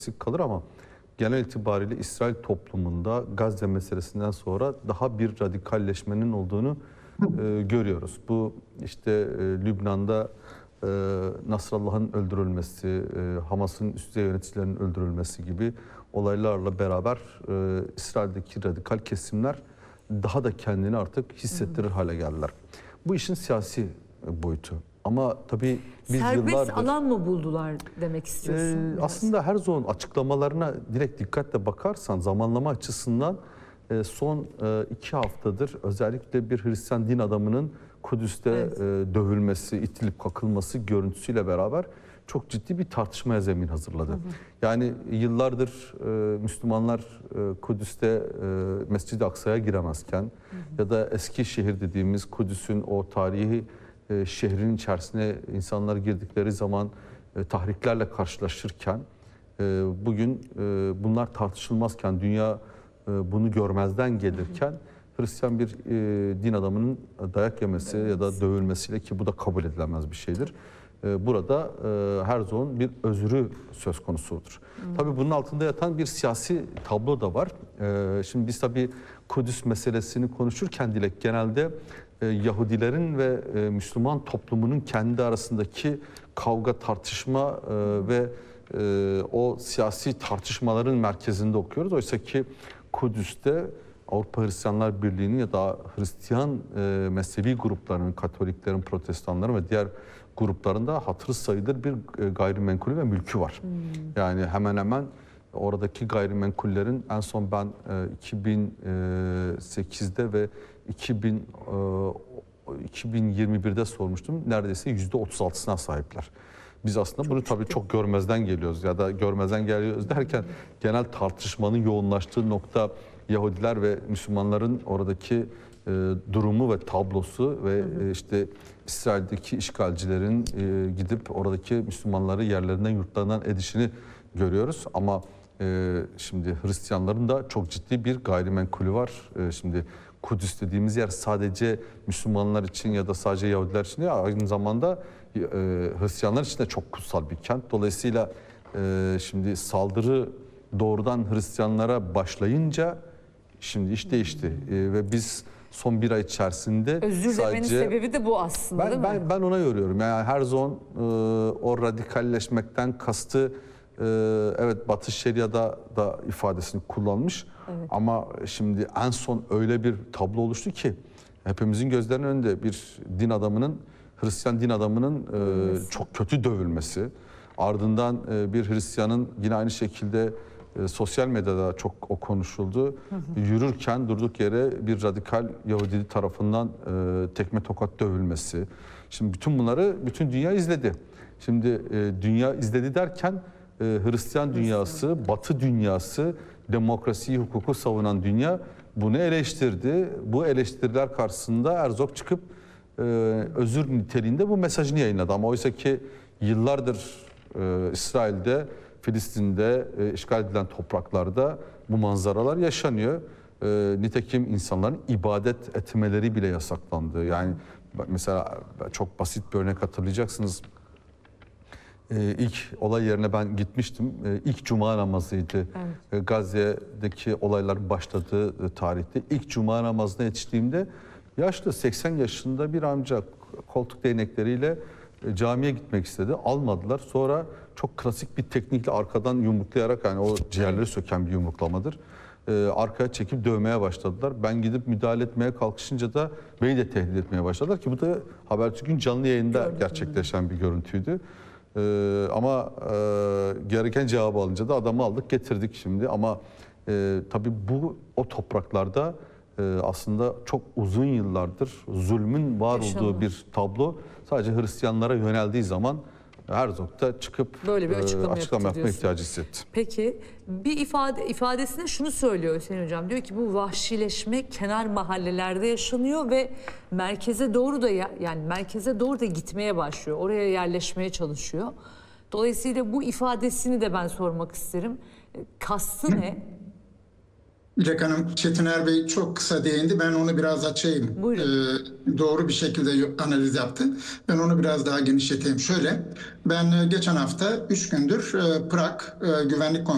eksik kalır ama genel itibariyle İsrail toplumunda Gazze meselesinden sonra daha bir radikalleşmenin olduğunu görüyoruz. Bu işte Lübnan'da Nasrallah'ın öldürülmesi, Hamas'ın üst düzey yöneticilerinin öldürülmesi gibi olaylarla beraber İsrail'deki radikal kesimler daha da kendini artık hissettirir hale geldiler. Bu işin siyasi boyutu. Ama tabii biz serbest yıllardır... alan mı buldular demek istiyorsun? Aslında Herzog'un açıklamalarına direkt dikkatle bakarsan zamanlama açısından son 2 haftadır özellikle bir Hristiyan din adamının Kudüs'te dövülmesi, itilip kakılması görüntüsüyle beraber çok ciddi bir tartışmaya zemin hazırladı. Yani yıllardır Müslümanlar Kudüs'te Mescid-i Aksa'ya giremezken ya da eski şehir dediğimiz Kudüs'ün o tarihi şehrin içerisine insanlar girdikleri zaman tahriklerle karşılaşırken bugün bunlar tartışılmazken dünya bunu görmezden gelirken Hristiyan bir din adamının dayak yemesi ya da dövülmesiyle, ki bu da kabul edilemez bir şeydir. Burada Herzog'un bir özrü söz konusudur. Tabii bunun altında yatan bir siyasi tablo da var. Şimdi biz tabii Kudüs meselesini konuşurken Dilek genelde Yahudilerin ve Müslüman toplumunun kendi arasındaki kavga, tartışma ve o siyasi tartışmaların merkezinde okuyoruz. Oysa ki Kudüs'te Avrupa Hristiyanlar Birliği'nin ya da Hristiyan mezhebi gruplarının, Katoliklerin, Protestanların ve diğer gruplarında hatırı sayılır bir gayrimenkulü ve mülkü var. Yani hemen hemen oradaki gayrimenkullerin en son ben 2008'de ve 2021'de sormuştum. Neredeyse %36'sına sahipler. Biz aslında bunu tabii çok görmezden geliyoruz ya da görmezden geliyoruz derken genel tartışmanın yoğunlaştığı nokta Yahudiler ve Müslümanların oradaki durumu ve tablosu ve işte İsrail'deki işgalcilerin gidip oradaki Müslümanları yerlerinden, yurtlarından edişini görüyoruz. Ama şimdi Hristiyanların da çok ciddi bir gayrimenkulü var. Şimdi Kudüs dediğimiz yer sadece Müslümanlar için ya da sadece Yahudiler için değil, aynı zamanda Hristiyanlar için de çok kutsal bir kent. Dolayısıyla şimdi saldırı doğrudan Hristiyanlara başlayınca şimdi iş değişti. Ve biz son bir ay içerisinde özür demenin sebebi de bu aslında, değil mi? Ben ona yoruyorum. Yani Herzog'un o radikalleşmekten kastı evet Batı Şeria'da da ifadesini kullanmış. Evet. Ama şimdi en son öyle bir tablo oluştu ki hepimizin gözlerinin önünde bir din adamının, Hristiyan din adamının çok kötü dövülmesi. Ardından bir Hristiyanın yine aynı şekilde sosyal medyada çok o konuşuldu. Yürürken durduk yere bir radikal Yahudi tarafından tekme tokat dövülmesi. Şimdi bütün bunları bütün dünya izledi. Şimdi dünya izledi derken Hristiyan dünyası, Batı dünyası, demokrasiyi, hukuku savunan dünya bunu eleştirdi. Bu eleştiriler karşısında Herzog çıkıp özür niteliğinde bu mesajını yayınladı. Ama oysa ki yıllardır İsrail'de, Filistin'de işgal edilen topraklarda bu manzaralar yaşanıyor. Nitekim insanların ibadet etmeleri bile yasaklandı. Yani mesela çok basit bir örnek hatırlayacaksınız. İlk olay yerine ben gitmiştim. İlk cuma namazıydı. Evet. Gazze'deki olayların başladığı tarihte. İlk cuma namazına yetiştiğimde yaşlı 80 yaşında bir amca koltuk değnekleriyle camiye gitmek istedi. Almadılar. Sonra çok klasik bir teknikle arkadan yumruklayarak, yani o ciğerleri söken bir yumruklamadır, arkaya çekip dövmeye başladılar. Ben gidip müdahale etmeye kalkışınca da beni de tehdit etmeye başladılar ki bu da Habertürk'ün canlı yayında gerçekleşen bir görüntüydü. Ama gereken cevabı alınca da adamı aldık getirdik şimdi. Ama tabii bu o topraklarda aslında çok uzun yıllardır zulmün var olduğu bir tablo. Sadece Hristiyanlara yöneldiği zaman Herzog da çıkıp böyle bir açıklama yapma ihtiyacı hissetti. Peki bir ifadesinde şunu söylüyor Hüseyin Hocam. Diyor ki bu vahşileşme kenar mahallelerde yaşanıyor ve merkeze doğru da yani merkeze doğru da gitmeye başlıyor. Oraya yerleşmeye çalışıyor. Dolayısıyla bu ifadesini de ben sormak isterim. Kastı ne? İlek Hanım, Çetiner Bey çok kısa değindi. Ben onu biraz açayım. Doğru bir şekilde analiz yaptı. Ben onu biraz daha genişleteyim. Şöyle, ben geçen hafta 3 gündür Prag Güvenlik Konferansı